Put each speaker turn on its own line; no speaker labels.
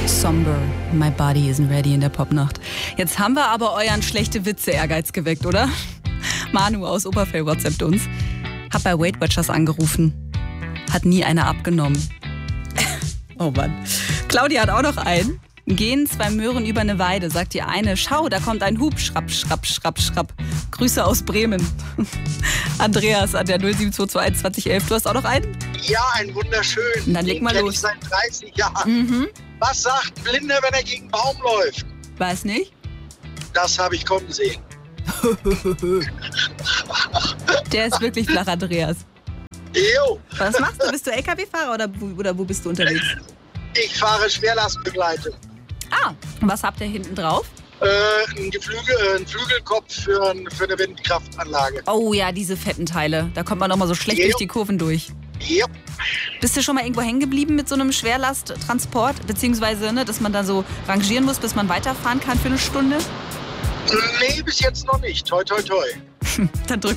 Somber, my body isn't ready in der Popnacht. Jetzt haben wir aber euren schlechte Witze-Ehrgeiz geweckt, oder? Manu aus Oberfell WhatsAppt uns. Hab bei Weight Watchers angerufen. Hat nie einer abgenommen. Oh Mann. Claudia hat auch noch einen. Gehen zwei Möhren über eine Weide, sagt die eine. Schau, da kommt ein Hub. Schrapp, schrapp, schrapp, schrapp. Grüße aus Bremen. Andreas an der 07221 2011. Du hast auch noch einen?
Ja, ein wunderschön.
Dann leg mal los.
Ich seit 30 Jahren. Was sagt ein Blinder, wenn er gegen einen Baum läuft?
Weiß nicht.
Das habe ich kommen sehen.
Der ist wirklich flach, Andreas.
Jo.
Was machst du? Bist du LKW-Fahrer oder wo bist du unterwegs?
Ich fahre Schwerlastbegleitung.
Ah, und was habt ihr hinten drauf?
Ein Flügelkopf für eine Windkraftanlage.
Oh ja, diese fetten Teile. Da kommt man noch mal so schlecht durch die Kurven durch.
Jo.
Bist du schon mal irgendwo hängen geblieben mit so einem Schwerlasttransport? Beziehungsweise, dass man da so rangieren muss, bis man weiterfahren kann für eine Stunde?
Nee, bis jetzt noch nicht. Toi, toi, toi.
Dann drück